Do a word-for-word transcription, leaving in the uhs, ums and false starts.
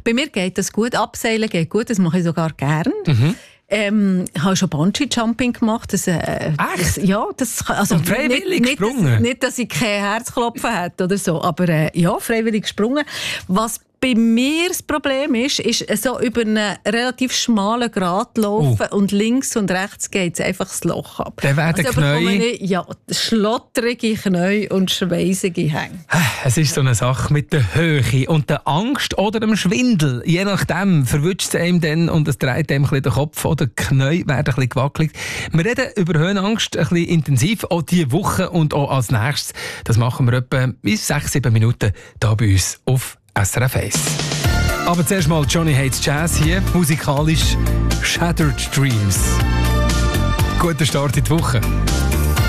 Bei mir geht das gut. Abseilen geht gut, das mache ich sogar gern. Mhm. Ähm, ich habe schon Bungee-Jumping gemacht. Das, äh, Echt? Das, ja, das kann, also und freiwillig nicht, gesprungen? Nicht, nicht, dass ich kein Herzklopfen hätte oder so, aber äh, ja, freiwillig gesprungen. Was bei mir das Problem ist, ist so über einen relativ schmalen Grat laufen uh. und links und rechts geht es einfach das Loch ab. Dann werden also Knie... Ja, schlotterige Knie und schweissige Hänge. Es ist so eine Sache mit der Höhe und der Angst oder dem Schwindel. Je nachdem verwünscht es einem dann und es dreht einem ein bisschen den Kopf oder die Knie werden ein bisschen gewackelt. Wir reden über Höhenangst ein bisschen intensiv, auch diese Woche und auch als nächstes. Das machen wir etwa bis sechs, sieben Minuten hier bei uns auf S R F eins. Aber zuerst mal Johnny Hates Jazz hier, musikalisch Shattered Dreams. Guter Start in die Woche.